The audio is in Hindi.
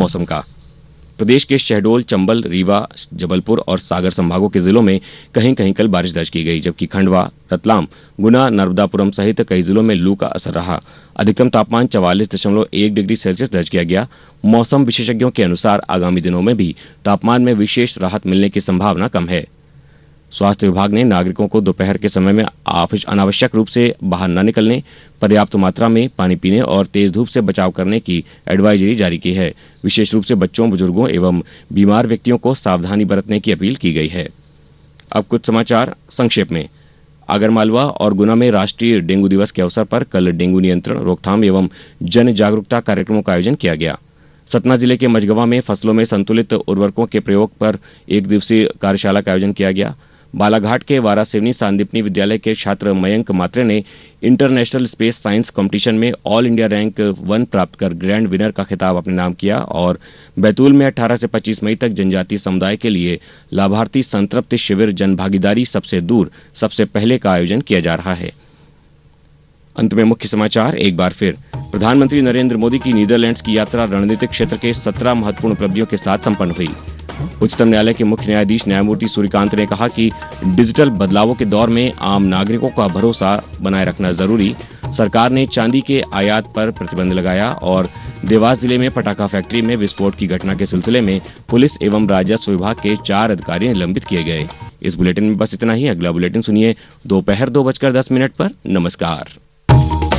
मौसम का। प्रदेश के शहडोल, चंबल, रीवा, जबलपुर और सागर संभागों के जिलों में कहीं कहीं कल बारिश दर्ज की गई, जबकि खंडवा, रतलाम, गुना, नर्मदापुरम सहित कई जिलों में लू का असर रहा। अधिकतम तापमान 44.1 डिग्री सेल्सियस दर्ज किया गया। मौसम विशेषज्ञों के अनुसार आगामी दिनों में भी तापमान में विशेष राहत मिलने की संभावना कम है। स्वास्थ्य विभाग ने नागरिकों को दोपहर के समय में अनावश्यक रूप से बाहर न निकलने, पर्याप्त मात्रा में पानी पीने और तेज धूप से बचाव करने की एडवाइजरी जारी की है। विशेष रूप से बच्चों, बुजुर्गों एवं बीमार व्यक्तियों को सावधानी बरतने की अपील की गई है। अब कुछ समाचार संक्षेप में। आगरमालवा और गुना में राष्ट्रीय डेंगू दिवस के अवसर पर कल डेंगू नियंत्रण, रोकथाम एवं जन जागरूकता कार्यक्रमों का आयोजन किया गया। सतना जिले के मझगवां में फसलों में संतुलित उर्वरकों के प्रयोग पर 1 दिवसीय कार्यशाला का आयोजन किया गया। बालाघाट के वारासिवनी सांदीपनी विद्यालय के छात्र मयंक मात्रे ने इंटरनेशनल स्पेस साइंस कंपटीशन में ऑल इंडिया रैंक 1 प्राप्त कर ग्रैंड विनर का खिताब अपने नाम किया। और बैतूल में 18 से 25 मई तक जनजातीय समुदाय के लिए लाभार्थी संतृप्ति शिविर जन भागीदारी सबसे दूर सबसे पहले का आयोजन किया जा रहा है। अंत में मुख्य समाचार एक बार फिर। प्रधानमंत्री नरेंद्र मोदी की नीदरलैंड्स की यात्रा रणनीतिक क्षेत्र के 17 महत्वपूर्ण उपलब्धियों के साथ संपन्न हुई। उच्चतम न्यायालय के मुख्य न्यायाधीश न्यायमूर्ति सूर्यकांत ने कहा कि डिजिटल बदलावों के दौर में आम नागरिकों का भरोसा बनाए रखना जरूरी। सरकार ने चांदी के आयात पर प्रतिबंध लगाया। और देवास जिले में पटाखा फैक्ट्री में विस्फोट की घटना के सिलसिले में पुलिस एवं राजस्व विभाग के 4 अधिकारी निलंबित किए गए। इस बुलेटिन में बस इतना ही। अगला बुलेटिन सुनिए दोपहर 2:10 पर। नमस्कार।